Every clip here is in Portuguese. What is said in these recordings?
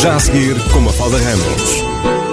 Já a seguir, com Mafalda Ramos.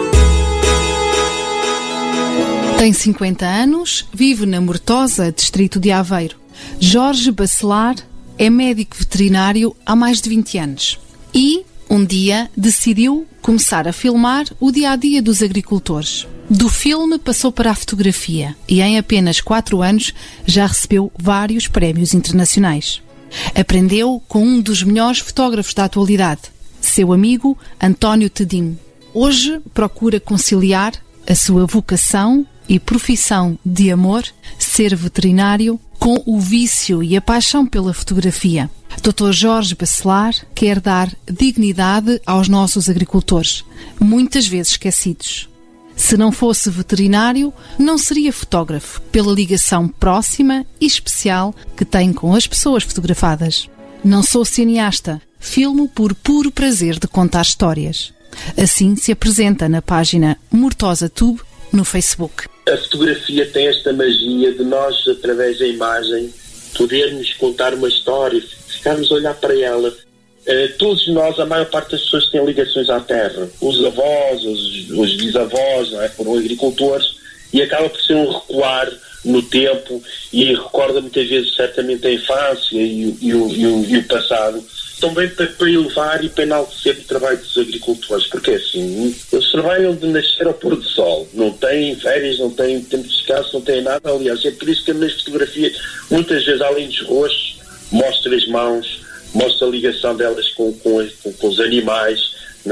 Tem 50 anos, vive na Mortosa, distrito de Aveiro. Jorge Bacelar é médico veterinário há mais de 20 anos. E, um dia, decidiu começar a filmar o dia-a-dia dos agricultores. Do filme passou para a fotografia e em apenas 4 anos já recebeu vários prémios internacionais. Aprendeu com um dos melhores fotógrafos da atualidade, seu amigo António Tedim. Hoje procura conciliar a sua vocação e profissão de amor, ser veterinário, com o vício e a paixão pela fotografia. Dr. Jorge Bacelar quer dar dignidade aos nossos agricultores, muitas vezes esquecidos. Se não fosse veterinário, não seria fotógrafo, pela ligação próxima e especial que tem com as pessoas fotografadas. Não sou cineasta, filmo por puro prazer de contar histórias. Assim se apresenta na página Mortosa Tube no Facebook. A fotografia tem esta magia de nós, através da imagem, podermos contar uma história, ficarmos a olhar para ela. Todos nós, a maior parte das pessoas têm ligações à terra. Os avós, os bisavós, não é? Foram agricultores, e acaba por ser um recuar no tempo e recorda muitas vezes certamente a infância e o passado. Também para elevar e para enaltecer o trabalho dos agricultores, porque assim, eles trabalham de nascer ao pôr do sol, não têm férias, não têm tempo de descanso, não têm nada. Aliás, é por isso que nas fotografias, muitas vezes, além dos rostos, mostra as mãos, mostra a ligação delas com os animais, não?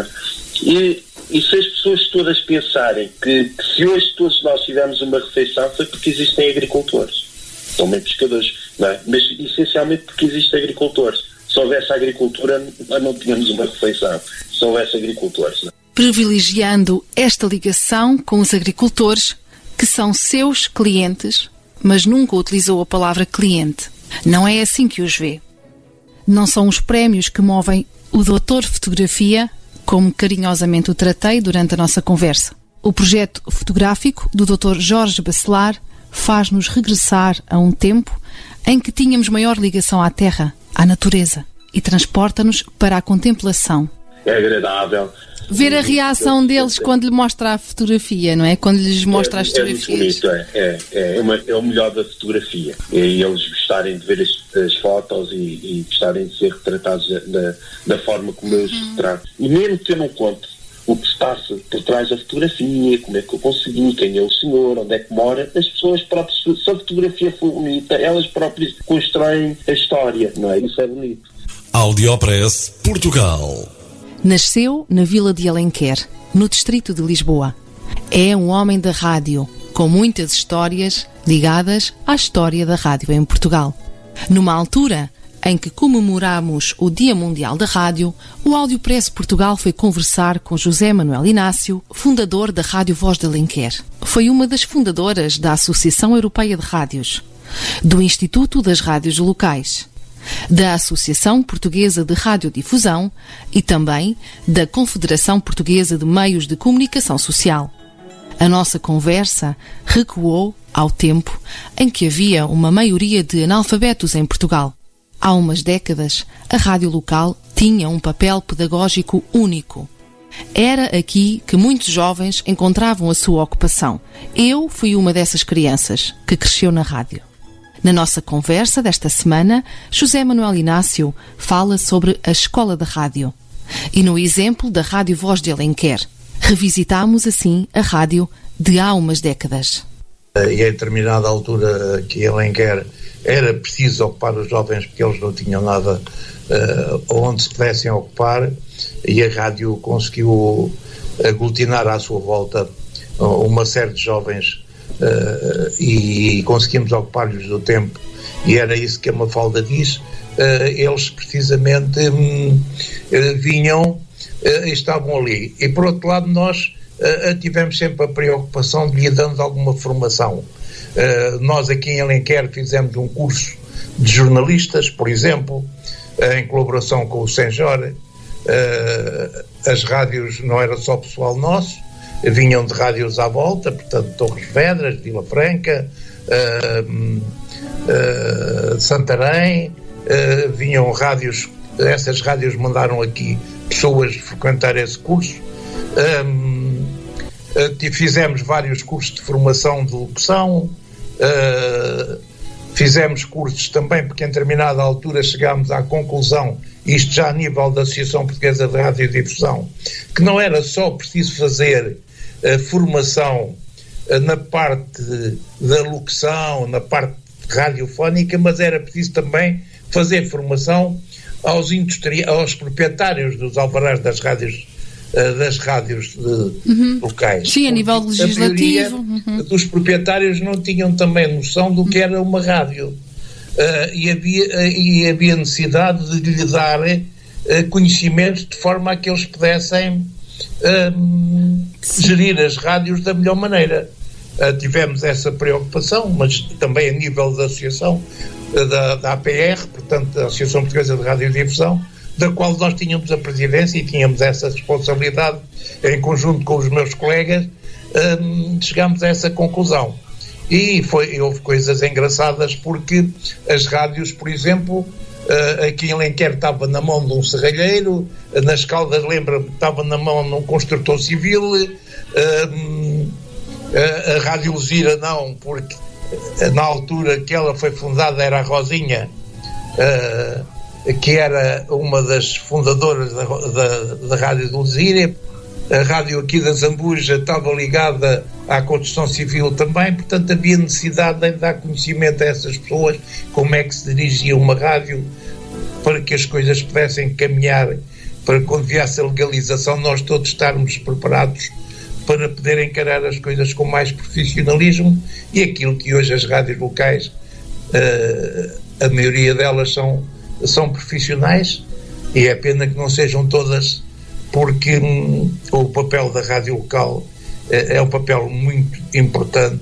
E se as pessoas todas pensarem que se hoje todos nós tivermos uma refeição, foi porque existem agricultores, também pescadores, não é? Mas essencialmente porque existem agricultores. Se houvesse agricultura, não tínhamos uma refeição. Se houvesse agricultores, não. Privilegiando esta ligação com os agricultores, que são seus clientes, mas nunca utilizou a palavra cliente. Não é assim que os vê. Não são os prémios que movem o doutor Fotografia, como carinhosamente o tratei durante a nossa conversa. O projeto fotográfico do Dr. Jorge Bacelar faz-nos regressar a um tempo em que tínhamos maior ligação à terra, à natureza, e transporta-nos para a contemplação. É agradável. Ver a reação deles quando lhe mostra a fotografia, não é? Quando lhes mostra as fotografias. É muito bonito, é o melhor da fotografia. É eles gostarem de ver as fotos e gostarem de ser retratados da forma como eles retratam. E mesmo que eu não conte o que se passa por trás da fotografia, como é que eu consegui, quem é o senhor, onde é que mora, as pessoas próprias, se a fotografia for bonita, elas próprias constroem a história, não é? Isso é bonito. Audiopress Portugal. Nasceu na vila de Alenquer, no distrito de Lisboa. É um homem da rádio, com muitas histórias ligadas à história da rádio em Portugal. Numa altura em que comemoramos o Dia Mundial da Rádio, o Audiopress Portugal foi conversar com José Manuel Inácio, fundador da Rádio Voz de Alenquer. Foi uma das fundadoras da Associação Europeia de Rádios, do Instituto das Rádios Locais, da Associação Portuguesa de Radiodifusão e também da Confederação Portuguesa de Meios de Comunicação Social. A nossa conversa recuou ao tempo em que havia uma maioria de analfabetos em Portugal. Há umas décadas, a rádio local tinha um papel pedagógico único. Era aqui que muitos jovens encontravam a sua ocupação. Eu fui uma dessas crianças que cresceu na rádio. Na nossa conversa desta semana, José Manuel Inácio fala sobre a Escola da Rádio. E no exemplo da Rádio Voz de Alenquer, revisitamos assim a rádio de há umas décadas. E a determinada altura que em Alenquer era preciso ocupar os jovens porque eles não tinham nada onde se pudessem ocupar, e a rádio conseguiu aglutinar à sua volta uma série de jovens e conseguimos ocupar-lhes o tempo, e era isso que a Mafalda diz. Eles precisamente vinham e estavam ali, e por outro lado nós tivemos sempre a preocupação de lhe darmos alguma formação. Nós aqui em Alenquer fizemos um curso de jornalistas, por exemplo, em colaboração com o Senjor. As rádios não era só pessoal nosso, vinham de rádios à volta, portanto Torres Vedras, Vila Franca, Santarém, vinham rádios, essas rádios mandaram aqui pessoas frequentar esse curso. Fizemos vários cursos de formação de locução, fizemos cursos também, porque em determinada altura chegámos à conclusão, isto já a nível da Associação Portuguesa de Radiodifusão, que não era só preciso fazer formação na parte da locução, na parte radiofónica, mas era preciso também fazer formação aos proprietários dos alvarás das rádios locais. Sim, a nível legislativo. A dos proprietários não tinham também noção do que era uma rádio. E havia necessidade de lhe dar conhecimentos de forma a que eles pudessem gerir as rádios da melhor maneira. Tivemos essa preocupação, mas também a nível da associação da APR, portanto da Associação Portuguesa de Radiodifusão, da qual nós tínhamos a presidência e tínhamos essa responsabilidade, em conjunto com os meus colegas, chegámos a essa conclusão. E houve coisas engraçadas, porque as rádios, por exemplo, aqui em Alenquer estava na mão de um serralheiro, nas Caldas, lembra-me, estava na mão de um construtor civil, a Rádio Luzira não, porque na altura que ela foi fundada era a Rosinha, que era uma das fundadoras da Rádio de Luzira. A rádio aqui da Zambuja estava ligada à construção civil também, portanto havia necessidade de dar conhecimento a essas pessoas, como é que se dirigia uma rádio, para que as coisas pudessem caminhar, para quando viesse a legalização nós todos estarmos preparados para poder encarar as coisas com mais profissionalismo. E aquilo que hoje as rádios locais, a maioria delas são profissionais, e é pena que não sejam todas, porque o papel da rádio local é um papel muito importante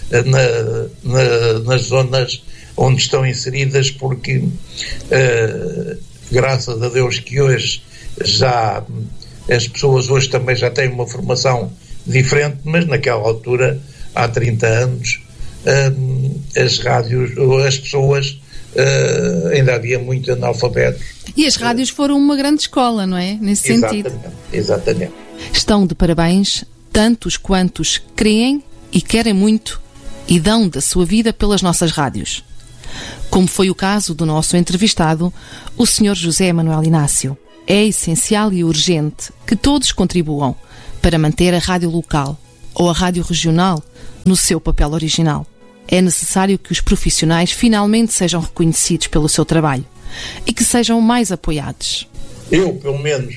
nas zonas onde estão inseridas, porque graças a Deus que hoje já as pessoas hoje também já têm uma formação diferente, mas naquela altura, há 30 anos, as rádios, as pessoas, ainda havia muito analfabetos. E as rádios foram uma grande escola, não é? Nesse sentido. Exatamente. Estão de parabéns tantos quantos creem e querem muito e dão da sua vida pelas nossas rádios. Como foi o caso do nosso entrevistado, o Sr. José Manuel Inácio. É essencial e urgente que todos contribuam para manter a rádio local ou a rádio regional no seu papel original. É necessário que os profissionais finalmente sejam reconhecidos pelo seu trabalho e que sejam mais apoiados. Eu, pelo menos,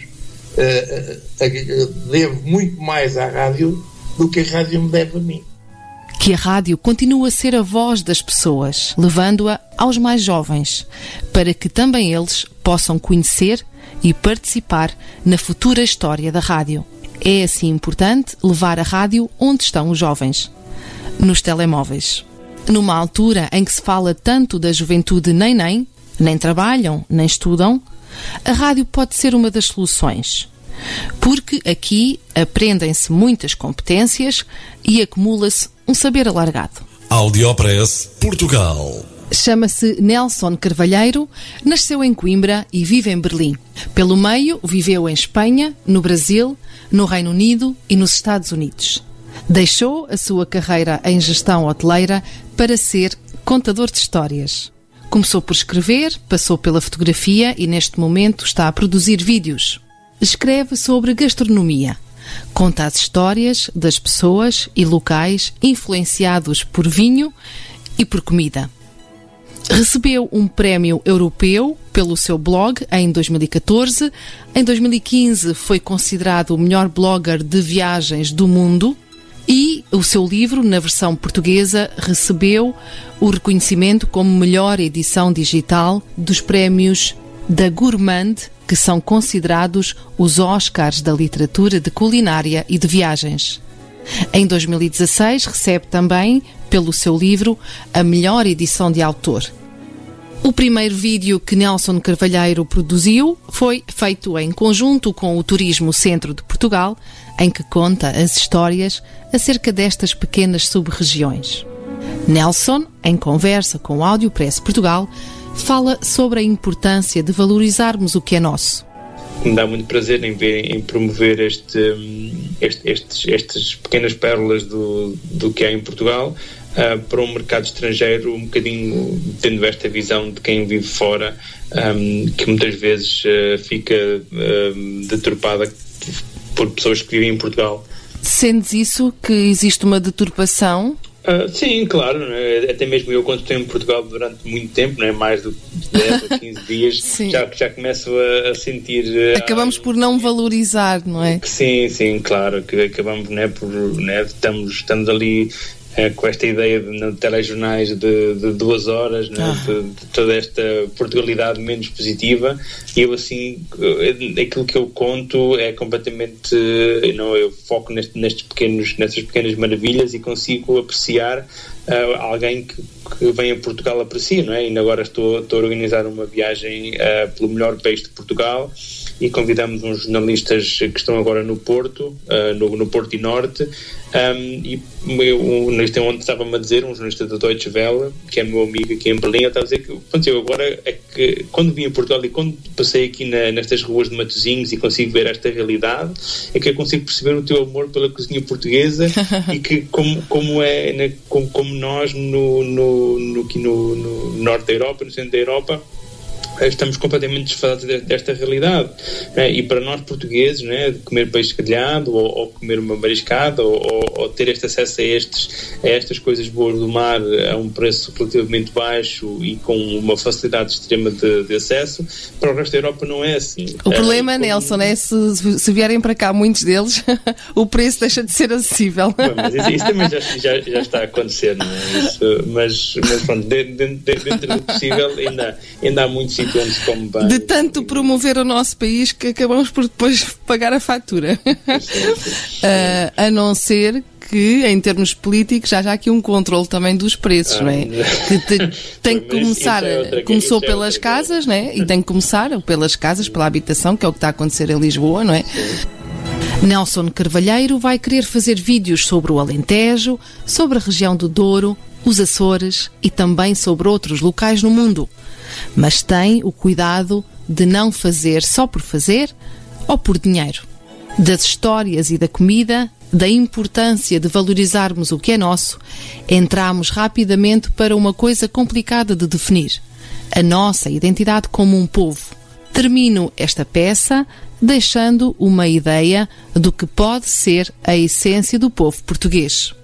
devo muito mais à rádio do que a rádio me deve a mim. Que a rádio continue a ser a voz das pessoas, levando-a aos mais jovens, para que também eles possam conhecer e participar na futura história da rádio. É assim importante levar a rádio onde estão os jovens, nos telemóveis. Numa altura em que se fala tanto da juventude nem trabalham, nem estudam, a rádio pode ser uma das soluções. Porque aqui aprendem-se muitas competências e acumula-se um saber alargado. Audiopress Portugal. Chama-se Nelson Carvalheiro, nasceu em Coimbra e vive em Berlim. Pelo meio, viveu em Espanha, no Brasil, no Reino Unido e nos Estados Unidos. Deixou a sua carreira em gestão hoteleira para ser contador de histórias. Começou por escrever, passou pela fotografia e neste momento está a produzir vídeos. Escreve sobre gastronomia. Conta as histórias das pessoas e locais influenciados por vinho e por comida. Recebeu um prémio europeu pelo seu blog em 2014. Em 2015 foi considerado o melhor blogger de viagens do mundo e o seu livro, na versão portuguesa, recebeu o reconhecimento como melhor edição digital dos prémios da Gourmand, que são considerados os Oscars da literatura de culinária e de viagens. Em 2016 recebe também, pelo seu livro, a melhor edição de autor. O primeiro vídeo que Nelson Carvalheiro produziu foi feito em conjunto com o Turismo Centro de Portugal, em que conta as histórias acerca destas pequenas sub-regiões. Nelson, em conversa com o Audiopress Portugal, fala sobre a importância de valorizarmos o que é nosso. me dá muito prazer em promover estas pequenas pérolas do que há em Portugal para um mercado estrangeiro, um bocadinho tendo esta visão de quem vive fora, que muitas vezes fica deturpada por pessoas que vivem em Portugal. Sentes isso, que existe uma deturpação? Sim, claro, né? Até mesmo eu, quando estou em Portugal durante muito tempo, não é? Mais de 10 ou 15 dias, já começo a sentir... Acabamos por não valorizar, não é? Sim, claro, que acabamos, né, estamos ali com esta ideia de telejornais de 2 horas, né, de toda esta Portugalidade menos positiva, e eu assim, aquilo que eu conto é completamente, eu foco nestas pequenas maravilhas e consigo apreciar alguém que vem a Portugal aprecia, não é? Ainda agora estou a organizar uma viagem pelo melhor país de Portugal e convidamos uns jornalistas que estão agora no Porto, no Porto e Norte, e neste onde estava-me a dizer, um jornalista da Deutsche Welle, que é meu amigo aqui em Berlim, estava a dizer que eu agora é que quando vim a Portugal e quando passei aqui nestas ruas de Matosinhos e consigo ver esta realidade, é que eu consigo perceber o teu amor pela cozinha portuguesa e que como nós no norte da Europa, no centro da Europa, estamos completamente desfasados desta realidade, né? E para nós portugueses, né, de comer peixe grelhado ou comer uma mariscada ou ter este acesso a estas coisas boas do mar a um preço relativamente baixo e com uma facilidade extrema de acesso, para o resto da Europa não é assim. O problema, Nelson, é se vierem para cá muitos deles, o preço deixa de ser acessível. Mas isso também já está a acontecer, não é? Mas pronto, dentro do possível ainda há muitos onde se come bem. De tanto promover o nosso país que acabamos por depois pagar a fatura. A não ser que, em termos políticos, já há aqui um controle também dos preços, não é? Que tem que começar, começou pelas casas, não é? E tem que começar pelas casas, pela habitação, que é o que está a acontecer em Lisboa, não é? Nelson Carvalheiro vai querer fazer vídeos sobre o Alentejo, sobre a região do Douro, os Açores e também sobre outros locais no mundo. Mas tem o cuidado de não fazer só por fazer ou por dinheiro. Das histórias e da comida, da importância de valorizarmos o que é nosso, entramos rapidamente para uma coisa complicada de definir: a nossa identidade como um povo. Termino esta peça deixando uma ideia do que pode ser a essência do povo português.